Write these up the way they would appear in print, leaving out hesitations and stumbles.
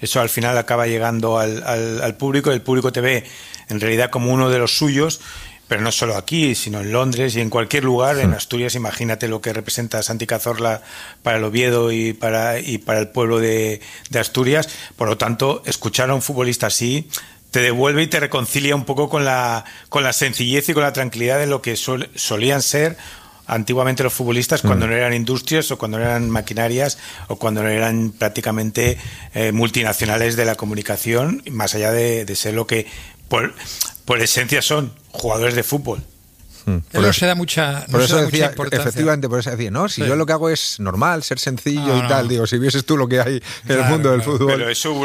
eso al final acaba llegando al público. El público te ve en realidad como uno de los suyos, pero no solo aquí, sino en Londres y en cualquier lugar. En Asturias, imagínate lo que representa Santi Cazorla para el Oviedo y para el pueblo de Asturias. Por lo tanto, escuchar a un futbolista así te devuelve y te reconcilia un poco con la sencillez y con la tranquilidad de lo que solían ser antiguamente los futbolistas cuando no eran industrias o cuando no eran maquinarias o cuando no eran prácticamente multinacionales de la comunicación, más allá de ser lo que por esencia son jugadores de fútbol. No se da mucha importancia. Efectivamente, por eso decía, no, si yo lo que hago es normal, ser sencillo y tal, digo, si vieses tú lo que hay en el mundo del fútbol. Pero eso hubo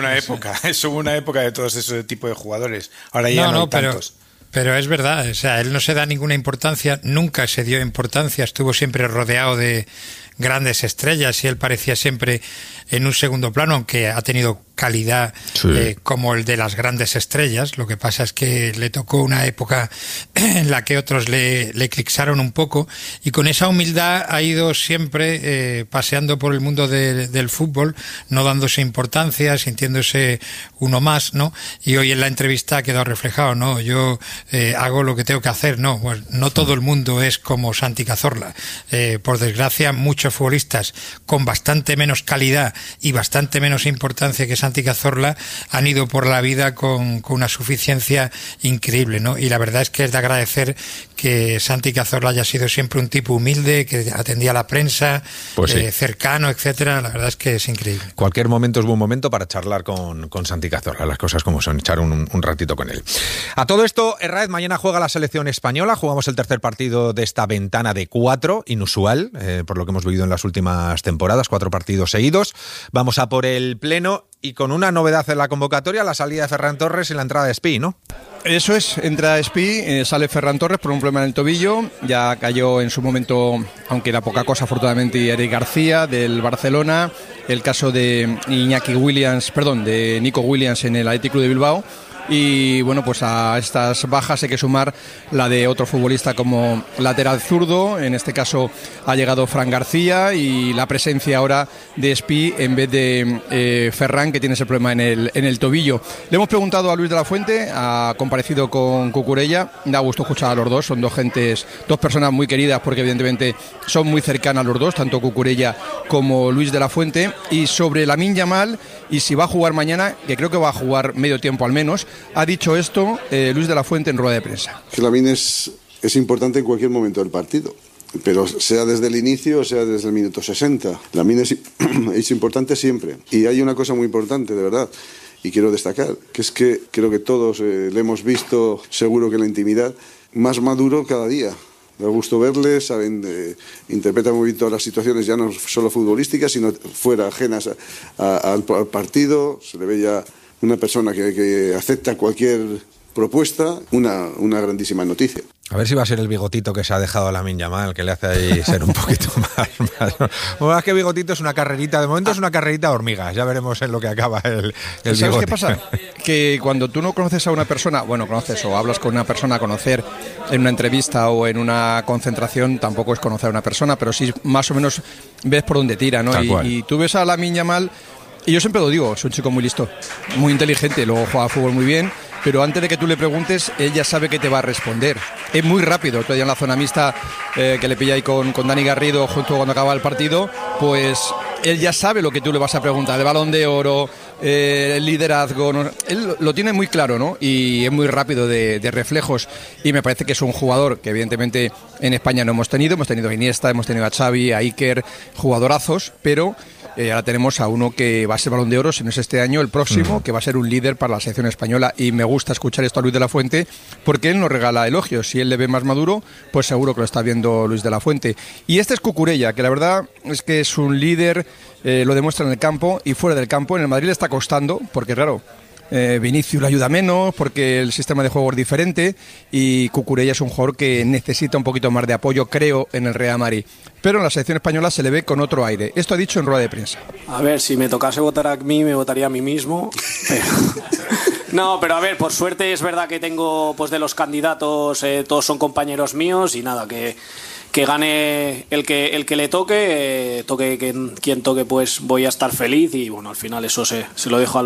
una época de todos esos tipos de jugadores. Ahora ya no hay tantos. Pero es verdad, o sea, él no se da ninguna importancia, nunca se dio importancia, estuvo siempre rodeado de grandes estrellas y él parecía siempre en un segundo plano, aunque ha tenido calidad como el de las grandes estrellas. Lo que pasa es que le tocó una época en la que otros le eclipsaron un poco, y con esa humildad ha ido siempre paseando por el mundo del fútbol, no dándose importancia, sintiéndose uno más, ¿no? Y hoy en la entrevista ha quedado reflejado, ¿no? Yo hago lo que tengo que hacer, ¿no? Pues no todo el mundo es como Santi Cazorla. Por desgracia, muchos futbolistas con bastante menos calidad y bastante menos importancia que Santi Cazorla han ido por la vida con una suficiencia increíble, ¿no? Y la verdad es que es de agradecer que Santi Cazorla haya sido siempre un tipo humilde, que atendía a la prensa, cercano, etcétera. La verdad es que es increíble. Cualquier momento es buen momento para charlar con Santi Cazorla, las cosas como son, echar un ratito con él. A todo esto, Herráez, mañana juega la selección española, jugamos el tercer partido de esta ventana de 4, inusual, por lo que hemos vivido en las últimas temporadas, 4 partidos seguidos. Vamos a por el pleno y con una novedad en la convocatoria, la salida de Ferran Torres y la entrada de Espí, ¿no? Eso es, entra Espí, sale Ferran Torres por un problema en el tobillo, ya cayó en su momento, aunque era poca cosa afortunadamente, Eric García del Barcelona, el caso de de Nico Williams en el Athletic Club de Bilbao. Y bueno, pues a estas bajas hay que sumar la de otro futbolista como lateral zurdo. En este caso ha llegado Fran García y la presencia ahora de Espí en vez de Ferran, que tiene ese problema en el tobillo. Le hemos preguntado a Luis de la Fuente, ha comparecido con Cucurella. Da gusto escuchar a los dos, son dos personas muy queridas porque evidentemente son muy cercanas los dos, tanto Cucurella como Luis de la Fuente. Y sobre Lamine Yamal y si va a jugar mañana, que creo que va a jugar medio tiempo al menos, ha dicho esto Luis de la Fuente en rueda de prensa. Que Lamine es importante en cualquier momento del partido, pero sea desde el inicio o sea desde el minuto 60. Lamine es importante siempre. Y hay una cosa muy importante, de verdad, y quiero destacar, que es que creo que todos le hemos visto, seguro que en la intimidad, más maduro cada día. Da gusto verle, interpreta muy bien todas las situaciones, ya no solo futbolísticas, sino fuera, ajenas al partido. Se le ve ya una persona que acepta cualquier propuesta, una grandísima noticia. A ver si va a ser el bigotito que se ha dejado Lamine Yamal, que le hace ahí ser un poquito más que bigotito, es una carrerita, de momento es una carrerita de hormigas, ya veremos en lo que acaba el ¿Sabes bigote. qué pasa? Que cuando tú no conoces a una persona, conoces o hablas con una persona, a conocer en una entrevista o en una concentración, tampoco es conocer a una persona, pero sí más o menos ves por dónde tira, ¿no? Y tú ves a Lamine Yamal, y yo siempre lo digo, es un chico muy listo, muy inteligente, luego juega a fútbol muy bien, pero antes de que tú le preguntes, él ya sabe que te va a responder. Es muy rápido. Todavía en la zona mixta que le pilla ahí con Dani Garrido justo cuando acaba el partido, pues él ya sabe lo que tú le vas a preguntar, el Balón de Oro, el liderazgo, ¿no? Él lo tiene muy claro, ¿no? Y es muy rápido de reflejos, y me parece que es un jugador que evidentemente en España no hemos tenido a Iniesta, hemos tenido a Xavi, a Iker, jugadorazos, pero ahora tenemos a uno que va a ser Balón de Oro, si no es este año, el próximo, que va a ser un líder para la selección española, y me gusta escuchar esto a Luis de la Fuente porque él nos regala elogios. Si él le ve más maduro, pues seguro que lo está viendo Luis de la Fuente. Y este es Cucurella, que la verdad es que es un líder, lo demuestra en el campo y fuera del campo. En el Madrid le está costando, porque claro, Vinicius le ayuda menos porque el sistema de juego es diferente, y Cucurella es un jugador que necesita un poquito más de apoyo, creo, en el Real Madrid. Pero en la selección española se le ve con otro aire. Esto ha dicho en rueda de prensa. A ver, si me tocase votar a mí, me votaría a mí mismo. No, pero a ver, por suerte es verdad que tengo, pues de los candidatos, todos son compañeros míos, y nada, que gane el que le toque, quien toque, pues voy a estar feliz, y bueno, al final eso se lo dejo a